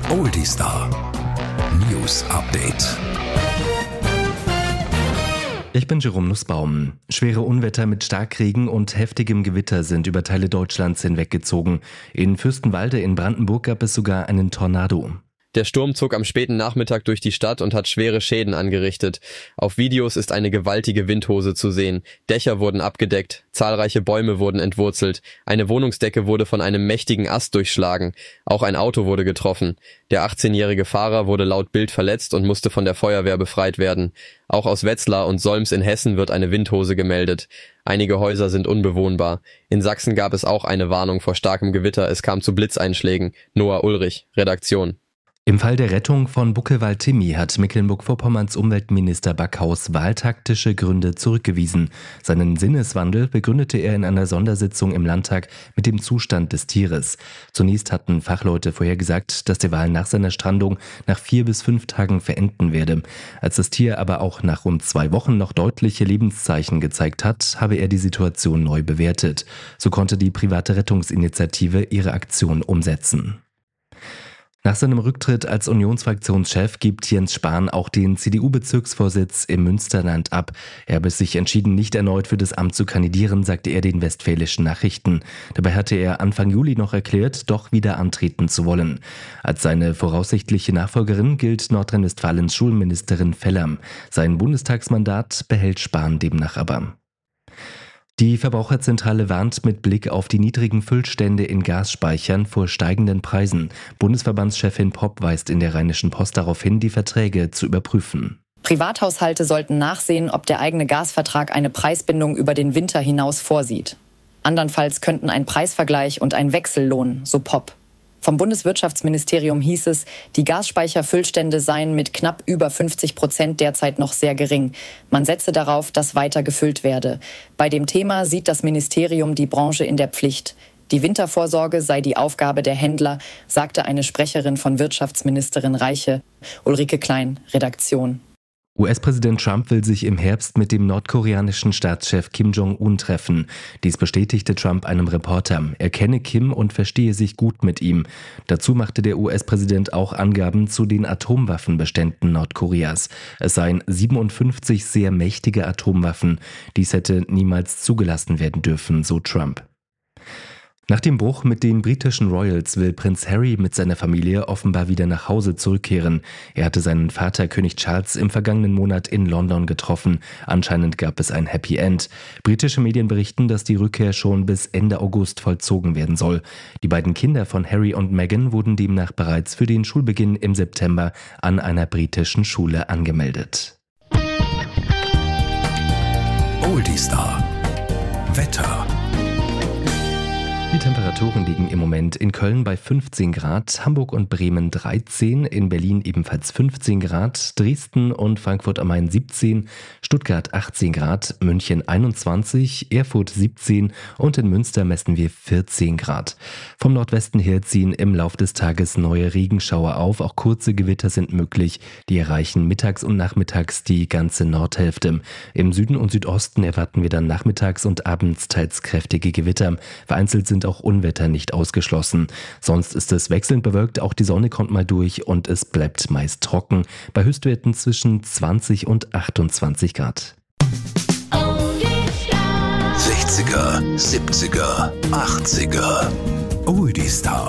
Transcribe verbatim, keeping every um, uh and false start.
Oldie Star News Update. Ich bin Jerome Nussbaum. Schwere Unwetter mit Starkregen und heftigem Gewitter sind über Teile Deutschlands hinweggezogen. In Fürstenwalde in Brandenburg gab es sogar einen Tornado. Der Sturm zog am späten Nachmittag durch die Stadt und hat schwere Schäden angerichtet. Auf Videos ist eine gewaltige Windhose zu sehen. Dächer wurden abgedeckt, zahlreiche Bäume wurden entwurzelt, eine Wohnungsdecke wurde von einem mächtigen Ast durchschlagen. Auch ein Auto wurde getroffen. Der achtzehnjährige Fahrer wurde laut Bild verletzt und musste von der Feuerwehr befreit werden. Auch aus Wetzlar und Solms in Hessen wird eine Windhose gemeldet. Einige Häuser sind unbewohnbar. In Sachsen gab es auch eine Warnung vor starkem Gewitter. Es kam zu Blitzeinschlägen. Noah Ulrich, Redaktion. Im Fall der Rettung von Buckelwald-Timmy hat Mecklenburg-Vorpommerns Umweltminister Backhaus wahltaktische Gründe zurückgewiesen. Seinen Sinneswandel begründete er in einer Sondersitzung im Landtag mit dem Zustand des Tieres. Zunächst hatten Fachleute vorhergesagt, dass der Wal nach seiner Strandung nach vier bis fünf Tagen verenden werde. Als das Tier aber auch nach rund zwei Wochen noch deutliche Lebenszeichen gezeigt hat, habe er die Situation neu bewertet. So konnte die private Rettungsinitiative ihre Aktion umsetzen. Nach seinem Rücktritt als Unionsfraktionschef gibt Jens Spahn auch den C D U-Bezirksvorsitz im Münsterland ab. Er habe sich entschieden, nicht erneut für das Amt zu kandidieren, sagte er den Westfälischen Nachrichten. Dabei hatte er Anfang Juli noch erklärt, doch wieder antreten zu wollen. Als seine voraussichtliche Nachfolgerin gilt Nordrhein-Westfalens Schulministerin Vellam. Sein Bundestagsmandat behält Spahn demnach aber. Die Verbraucherzentrale warnt mit Blick auf die niedrigen Füllstände in Gasspeichern vor steigenden Preisen. Bundesverbandschefin Popp weist in der Rheinischen Post darauf hin, die Verträge zu überprüfen. Privathaushalte sollten nachsehen, ob der eigene Gasvertrag eine Preisbindung über den Winter hinaus vorsieht. Andernfalls könnten ein Preisvergleich und ein Wechsel lohnen, so Popp. Vom Bundeswirtschaftsministerium hieß es, die Gasspeicherfüllstände seien mit knapp über fünfzig Prozent derzeit noch sehr gering. Man setze darauf, dass weiter gefüllt werde. Bei dem Thema sieht das Ministerium die Branche in der Pflicht. Die Wintervorsorge sei die Aufgabe der Händler, sagte eine Sprecherin von Wirtschaftsministerin Reiche. Ulrike Klein, Redaktion. U S-Präsident Trump will sich im Herbst mit dem nordkoreanischen Staatschef Kim Jong-un treffen. Dies bestätigte Trump einem Reporter. Er kenne Kim und verstehe sich gut mit ihm. Dazu machte der U S-Präsident auch Angaben zu den Atomwaffenbeständen Nordkoreas. Es seien siebenundfünfzig sehr mächtige Atomwaffen. Dies hätte niemals zugelassen werden dürfen, so Trump. Nach dem Bruch mit den britischen Royals will Prinz Harry mit seiner Familie offenbar wieder nach Hause zurückkehren. Er hatte seinen Vater König Charles im vergangenen Monat in London getroffen. Anscheinend gab es ein Happy End. Britische Medien berichten, dass die Rückkehr schon bis Ende August vollzogen werden soll. Die beiden Kinder von Harry und Meghan wurden demnach bereits für den Schulbeginn im September an einer britischen Schule angemeldet. Oldie Star Wetter. Die Temperaturen liegen im Moment in Köln bei fünfzehn Grad, Hamburg und Bremen dreizehn, in Berlin ebenfalls fünfzehn Grad, Dresden und Frankfurt am Main siebzehn, Stuttgart achtzehn Grad, München einundzwanzig, Erfurt siebzehn und in Münster messen wir vierzehn Grad. Vom Nordwesten her ziehen im Lauf des Tages neue Regenschauer auf, auch kurze Gewitter sind möglich, die erreichen mittags und nachmittags die ganze Nordhälfte. Im Süden und Südosten erwarten wir dann nachmittags und abends teils kräftige Gewitter, vereinzelt sind auch Unwetter nicht ausgeschlossen. Sonst ist es wechselnd bewölkt, auch die Sonne kommt mal durch und es bleibt meist trocken, bei Höchstwerten zwischen zwanzig und achtundzwanzig Grad. sechziger, siebziger, achtziger Oldie Star.